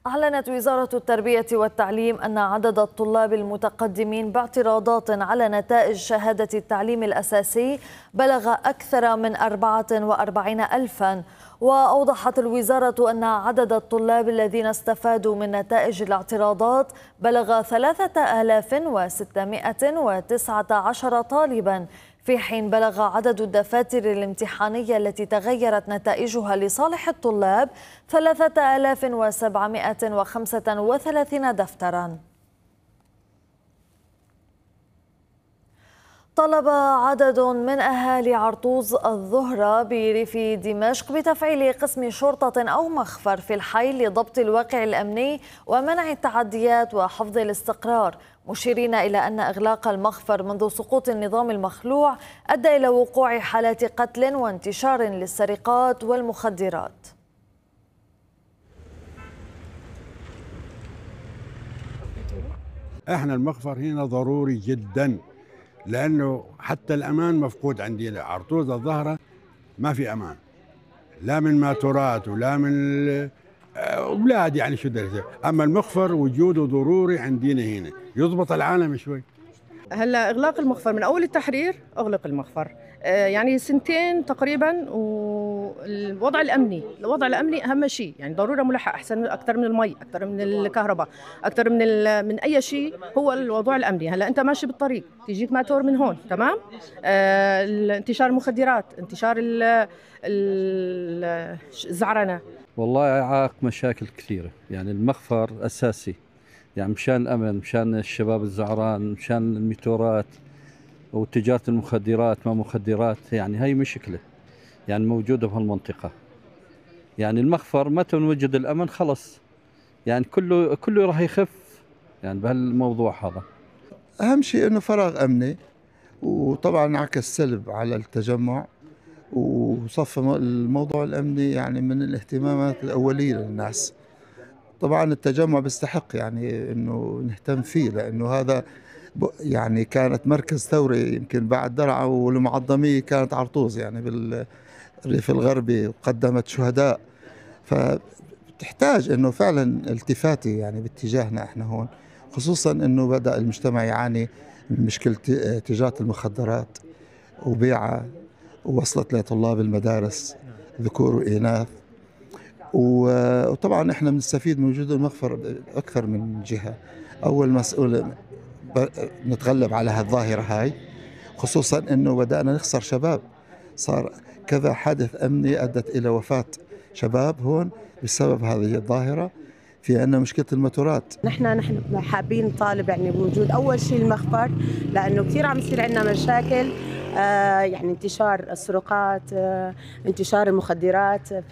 أعلنت وزارة التربية والتعليم أن عدد الطلاب المتقدمين باعتراضات على نتائج شهادة التعليم الأساسي بلغ أكثر من 44 ألفاً. وأوضحت الوزارة أن عدد الطلاب الذين استفادوا من نتائج الاعتراضات بلغ 3619 طالباً، في حين بلغ عدد الدفاتر الامتحانية التي تغيرت نتائجها لصالح الطلاب 3735 دفتراً. طلب عدد من أهالي عرطوز الظهرة بريف دمشق بتفعيل قسم شرطة أو مخفر في الحي لضبط الواقع الأمني ومنع التعديات وحفظ الاستقرار، مشيرين إلى أن إغلاق المخفر منذ سقوط النظام المخلوع أدى إلى وقوع حالات قتل وانتشار للسرقات والمخدرات. احنا المخفر هنا ضروري جدا، لانه حتى الامان مفقود عندنا. عرطوز الظهره ما في امان، لا من ماتورات ولا من اولاد، يعني شو درجه. اما المخفر وجوده ضروري عندنا هنا، يضبط العالم شوي. هلا اغلاق المخفر من اول التحرير اغلق المخفر، يعني سنتين تقريبا، والوضع الامني اهم شيء، يعني ضروره ملحق احسن اكثر من المي، اكثر من الكهرباء، اكثر من اي شيء. هو الوضع الامني. هلا انت ماشي بالطريق تيجيك ماتور من هون، تمام، انتشار المخدرات، انتشار الزعرنه. والله يعاق مشاكل كثيره، يعني المخفر اساسي، يعني مشان الأمن، مشان الشباب الزعران، مشان الميتورات وتجارة المخدرات ما مخدرات، يعني هاي مشكلة يعني موجودة في هالمنطقة. يعني المخفر متى نوجد الأمن خلص، يعني كله راح يخف يعني بهالموضوع هذا. أهم شيء إنه فراغ أمني، وطبعا انعكس سلب على التجمع، وصف الموضوع الأمني يعني من الاهتمامات الأولية للناس. طبعا التجمع بيستحق يعني انه نهتم فيه، لانه هذا يعني كانت مركز ثوري، يمكن بعد درعا والمعظميه كانت عرطوز يعني بالريف الغربي، وقدمت شهداء. فتحتاج انه فعلا التفاته يعني باتجاهنا احنا هون، خصوصا انه بدا المجتمع يعاني من مشكله تجاره المخدرات وبيعها، ووصلت لطلاب المدارس ذكور واناث. وطبعا احنا بنستفيد من وجود المخفر اكثر من جهه. اول مسؤول نتغلب على هالظاهره هاي، خصوصا انه بدانا نخسر شباب. صار كذا حادث امني ادت الى وفاه شباب هون بسبب هذه الظاهره. في عندنا مشكله الماتورات. نحن حابين نطالب يعني بوجود اول شيء المخفر، لانه كثير عم يصير عندنا مشاكل، يعني انتشار السرقات، انتشار المخدرات.